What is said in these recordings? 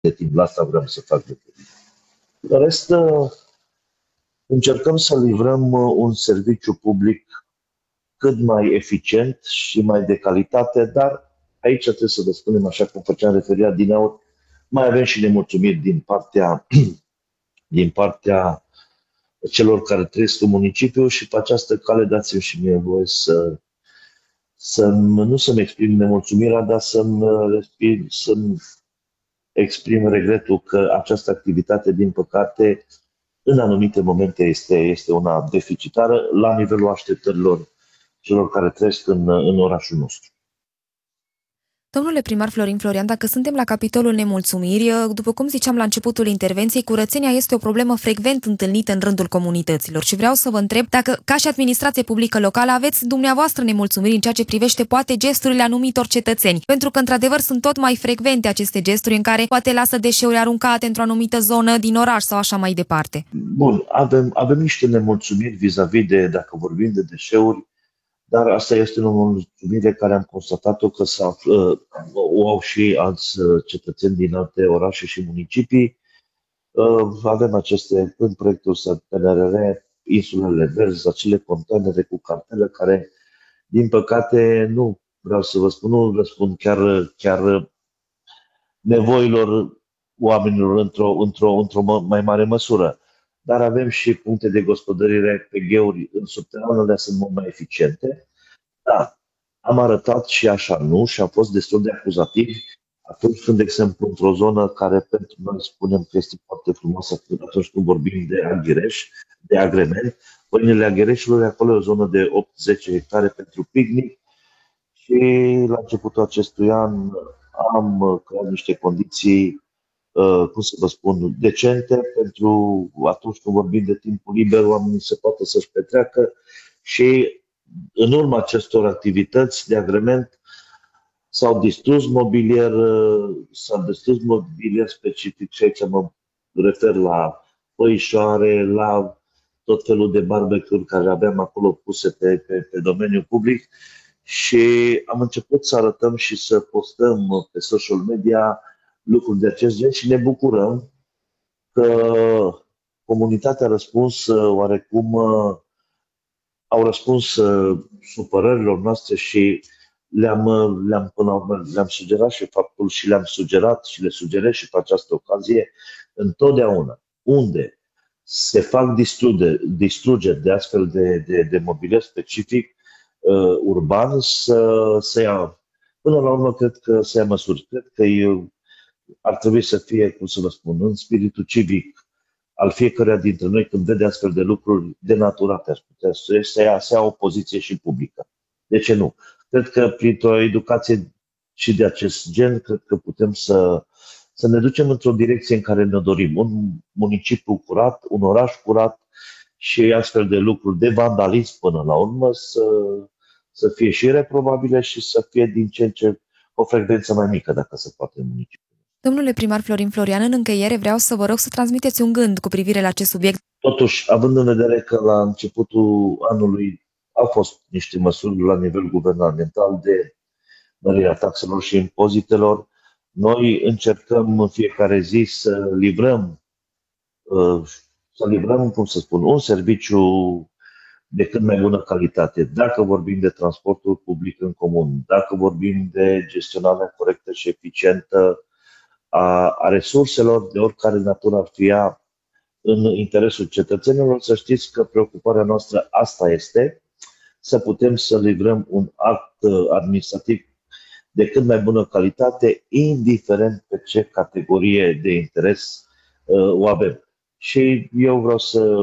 de timp. La asta vreau să fac lucruri. În rest, încercăm să livrăm un serviciu public cât mai eficient și mai de calitate, dar aici trebuie să vă spunem, așa cum făceam referire adineauri, mai avem și nemulțumiri din partea celor care trăiesc în municipiu și pe această cale dați-mi și mie voie nu să-mi exprim nemulțumirea, dar să-mi exprim regretul că această activitate, din păcate, în anumite momente este una deficitară la nivelul așteptărilor celor care trăiesc în orașul nostru. Domnule primar Florin Florian, dacă suntem la capitolul nemulțumiri, după cum ziceam la începutul intervenției, curățenia este o problemă frecvent întâlnită în rândul comunităților și vreau să vă întreb dacă, ca și administrație publică locală, aveți dumneavoastră nemulțumiri în ceea ce privește poate gesturile anumitor cetățeni, pentru că, într-adevăr, sunt tot mai frecvente aceste gesturi în care poate lasă deșeuri aruncate într-o anumită zonă din oraș sau așa mai departe. Bun, avem niște nemulțumiri vis-a-vis de, dacă vorbim de deșeuri, dar asta este o mulțumire care am constatat-o că o au și alți cetățeni din alte orașe și municipii. Avem aceste, în proiectul PNRR, insulele verzi, acele containere cu cartele care, din păcate, nu vreau să vă spun, nu răspund chiar nevoilor oamenilor într-o mai mare măsură. Dar avem și puncte de gospodărire pe gheuri în subteran, unele sunt mult mai eficiente. Da, am arătat și așa nu și am fost destul de acuzativi atunci când, de exemplu, într-o zonă care pentru noi spunem că este foarte frumoasă, atunci când vorbim de Aghireș, de Agrement, Păinile Aghireșului, acolo e o zonă de 8-10 hectare pentru picnic și la începutul acestui an am creat niște condiții, cum să vă spun, decente pentru atunci când vorbim de timpul liber, oamenii se poate să-și petreacă și în urma acestor activități de agrement s-a distrus mobilier specific și aici mă refer la păișoare, la tot felul de barbecue-uri care aveam acolo puse pe domeniul public și am început să arătăm și să postăm pe social media lucruri de acest gen și ne bucurăm că comunitatea a răspuns oarecum, au răspuns supărărilor noastre și le-am sugerat și faptul și le-am sugerat și le sugerez și pe această ocazie întotdeauna unde se fac distrugeri de astfel de mobilier specific urban să ia. Până la urmă, cred că să ia măsuri. Cred că ar trebui să fie, cum să vă spun, în spiritul civic al fiecăruia dintre noi când vede astfel de lucruri denaturate, aș putea să ia o poziție și publică. De ce nu? Cred că printr-o educație și de acest gen, cred că putem să ne ducem într-o direcție în care ne dorim. Un municipiu curat, un oraș curat și astfel de lucruri de vandalism până la urmă să fie și reprobabile și să fie din ce în ce o frecvență mai mică, dacă se poate, în municipiu. Domnule primar Florin Florian, în încheiere vreau să vă rog să transmiteți un gând cu privire la acest subiect. Totuși, având în vedere că la începutul anului au fost niște măsuri la nivel guvernamental de mărirea taxelor și impozitelor, noi încercăm în fiecare zi să livrăm, cum să spun, un serviciu de cât mai bună calitate. Dacă vorbim de transportul public în comun, dacă vorbim de gestionarea corectă și eficientă a resurselor de oricare natură ar fi ea în interesul cetățenilor, să știți că preocuparea noastră asta este, să putem să livrăm un act administrativ de cât mai bună calitate, indiferent pe ce categorie de interes o avem. Și eu vreau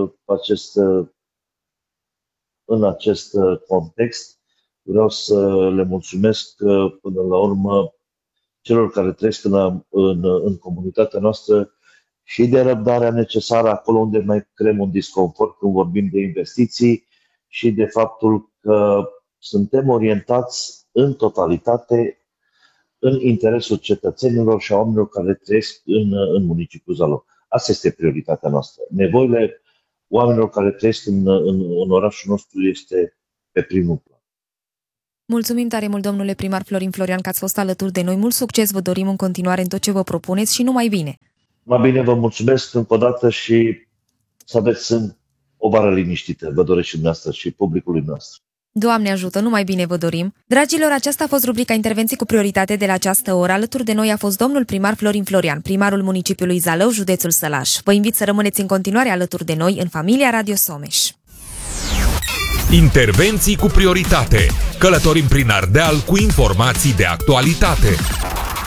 în acest context, vreau să le mulțumesc până la urmă celor care trăiesc în comunitatea noastră și de răbdarea necesară acolo unde mai creăm un disconfort când vorbim de investiții și de faptul că suntem orientați în totalitate în interesul cetățenilor și a oamenilor care trăiesc în municipiul Zalău. Asta este prioritatea noastră. Nevoile oamenilor care trăiesc în orașul nostru este pe primul plan. Mulțumim tare mult, domnule primar Florin Florian, că ați fost alături de noi. Mult succes vă dorim în continuare în tot ce vă propuneți și numai bine. Mai bine, vă mulțumesc încă o dată și să aveți o vară liniștită. Vă doresc și dumneavoastră și publicului nostru. Doamne ajută, numai bine vă dorim. Dragilor, aceasta a fost rubrica Intervenții cu prioritate de la această oră. Alături de noi a fost domnul primar Florin Florian, primarul municipiului Zalău, județul Sălaș. Vă invit să rămâneți în continuare alături de noi în familia Radio Someș. Intervenții cu prioritate. Călătorim prin Ardeal cu informații de actualitate.